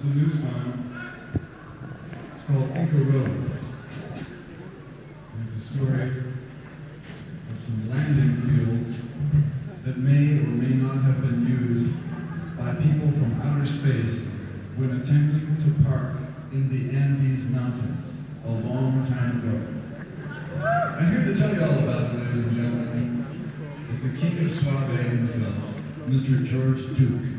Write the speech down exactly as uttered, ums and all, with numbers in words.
It's a new song. It's called Inca Rose. It's a story of some landing fields that may or may not have been used by people from outer space when attempting to park in the Andes Mountains a long time ago. I'm here to tell you all about it, ladies and gentlemen, is the King of Suave himself, Mister George Duke.